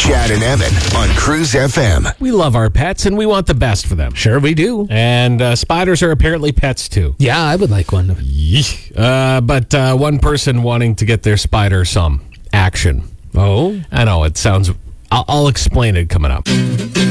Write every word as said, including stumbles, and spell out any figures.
Chad and Evan on Cruise F M. We love our pets, and we want the best for them. Sure we do. And uh, spiders are apparently pets, too. Yeah, I would like one. Uh, but uh, one person wanting to get their spider some action. Oh? I know, it sounds... I'll, I'll explain it coming up.